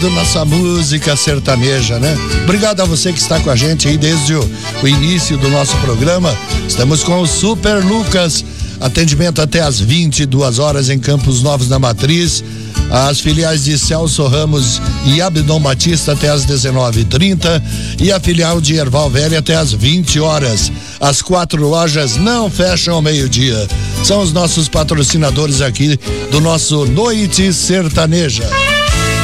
Nossa música sertaneja, né? Obrigado a você que está com a gente aí desde o início do nosso programa. Estamos com o Super Lucas, atendimento até às 22 horas em Campos Novos, na Matriz. As filiais de Celso Ramos e Abdon Batista até às 19h30 e a filial de Erval Velho até às 20 horas. As 4 lojas não fecham ao meio-dia. São os nossos patrocinadores aqui do nosso Noite Sertaneja.